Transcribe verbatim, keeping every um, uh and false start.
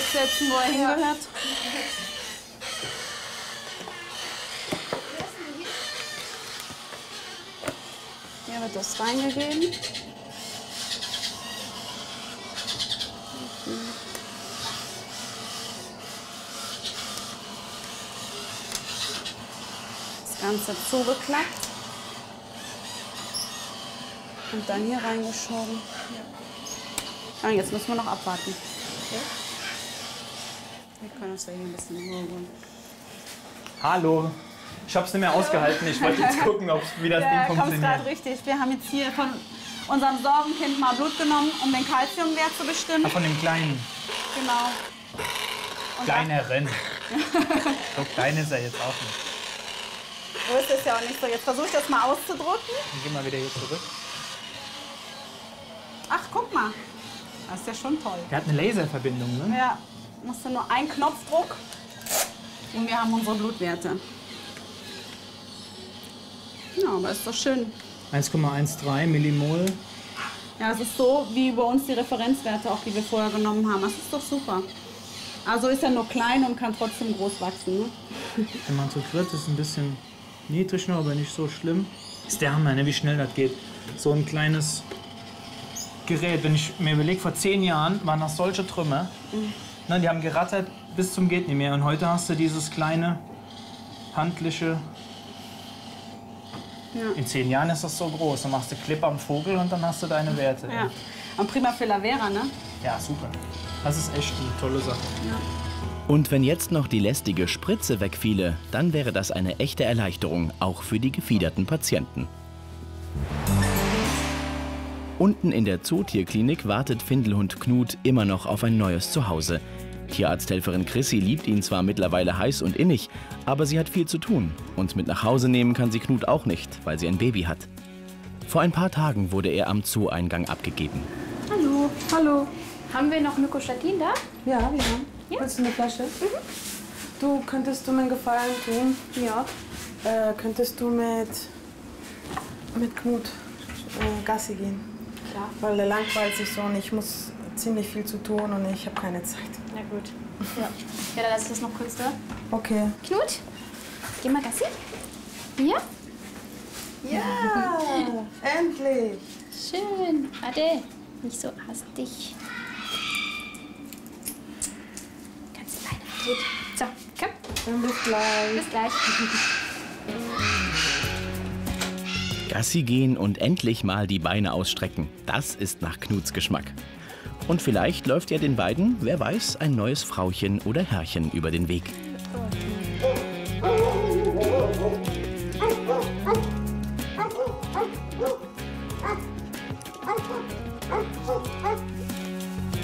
Jetzt setzen, wo er hingehört. Hier wird das reingegeben. Das Ganze zugeklappt. Und dann hier reingeschoben. Ja. Ah, jetzt müssen wir noch abwarten. Okay. Wir können uns ja hier ein bisschen rühren. Hallo. Ich habe es nicht mehr ausgehalten. Ich wollte jetzt gucken, ob, wie das ja, Ding funktioniert. Gerade richtig. Wir haben jetzt hier von unserem Sorgenkind mal Blut genommen, um den Kalziumwert zu bestimmen. Ah, von dem Kleinen. Genau. Und Kleineren. So klein ist er jetzt auch nicht. So ist es ja auch nicht so. Jetzt versuche ich das mal auszudrücken. Dann gehen wir wieder hier zurück. Ach, guck mal. Das ist ja schon toll. Der hat eine Laserverbindung, ne? Ja. Musst du nur einen Knopfdruck und wir haben unsere Blutwerte. Ja, aber ist doch schön. eins Komma dreizehn Millimol. Ja, es ist so wie bei uns die Referenzwerte, auch die wir vorher genommen haben. Das ist doch super. Also ist er nur klein und kann trotzdem groß wachsen. Ne? Wenn man zu dritt ist ein bisschen niedrig noch, aber nicht so schlimm. Ist der Hammer, ne, wie schnell das geht. So ein kleines Gerät. Wenn ich mir überlege, vor zehn Jahren waren das solche Trümmer. Mhm. Ne, die haben gerattert bis zum geht nicht mehr. Und heute hast du dieses kleine, handliche. Ja. In zehn Jahren ist das so groß. Dann machst du Clip am Vogel und dann hast du deine Werte. Ja. Und prima für Lavera, ne? Ja, super. Das ist echt eine tolle Sache. Ja. Und wenn jetzt noch die lästige Spritze wegfiele, dann wäre das eine echte Erleichterung, auch für die gefiederten Patienten. Unten in der Zootierklinik wartet Findelhund Knut immer noch auf ein neues Zuhause. Tierarzthelferin Chrissy liebt ihn zwar mittlerweile heiß und innig, aber sie hat viel zu tun. Und mit nach Hause nehmen kann sie Knut auch nicht, weil sie ein Baby hat. Vor ein paar Tagen wurde er am Zoo-Eingang abgegeben. Hallo. Hallo. Haben wir noch Mykostatin da? Ja, wir haben. Ja. Willst du eine Flasche? Mhm. Du, könntest du mir einen Gefallen tun? Ja. Äh, könntest du mit, mit Knut äh, Gassi gehen? Klar. Weil er langweilt sich so und ich muss ziemlich viel zu tun und ich habe keine Zeit. Na gut. Ja. Ja, dann lass ich das noch kurz da. Okay. Knut, geh mal Gassi. Ja? Ja, endlich. Schön. Warte, nicht so hastig. Ganz alleine. Gut. So, komm. Dann bis gleich. Bis gleich. Gassi gehen und endlich mal die Beine ausstrecken. Das ist nach Knuts Geschmack. Und vielleicht läuft ja den beiden, wer weiß, ein neues Frauchen oder Herrchen über den Weg.